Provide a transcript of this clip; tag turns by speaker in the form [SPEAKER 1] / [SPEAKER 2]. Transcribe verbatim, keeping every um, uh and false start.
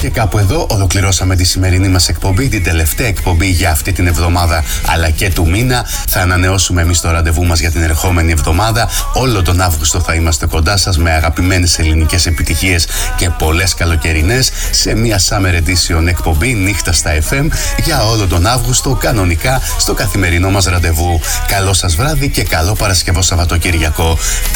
[SPEAKER 1] Και κάπου εδώ ολοκληρώσαμε τη σημερινή μας εκπομπή, την τελευταία εκπομπή για αυτή την εβδομάδα αλλά και του μήνα. Θα ανανεώσουμε εμείς το ραντεβού μας για την ερχόμενη εβδομάδα. Όλο τον Αύγουστο θα είμαστε κοντά σας με αγαπημένες ελληνικές επιτυχίες και πολλές καλοκαιρινές σε μια Summer Edition εκπομπή νύχτα στα εφ εμ για όλο τον Αύγουστο, κανονικά στο καθημερινό μας ραντεβού. Καλό σας βράδυ και καλό Παρασκευό Σαββατοκύριακο.